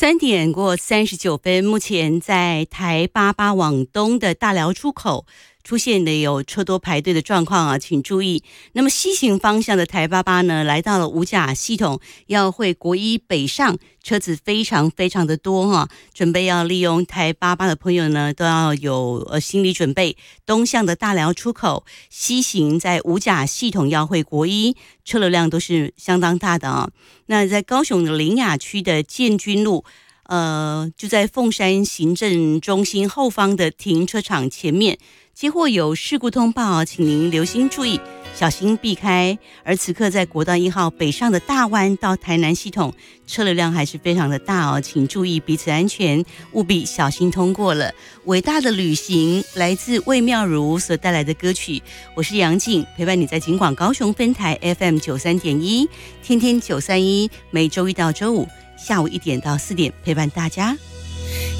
3:39，目前在台88往东的大寮出口出现的有车多排队的状况啊，请注意。那么西行方向的台88呢，来到了五甲系统，要会国一北上，车子非常的多哈，准备要利用台88的朋友呢，都要有心理准备。东向的大寮出口，西行在五甲系统要会国一，车流量都是相当大的啊。那在高雄的苓雅区的建军路。就在凤山行政中心后方的停车场前面，接获有事故通报，请您留心注意，小心避开。而此刻在国道1号北上的大湾到台南系统，车流量还是非常的大哦，请注意彼此安全，务必小心通过了。伟大的旅行来自魏妙如所带来的歌曲，我是杨静，陪伴你在警广高雄分台 FM 93.1，天天931，每周一到周五下午1点到4点陪伴大家。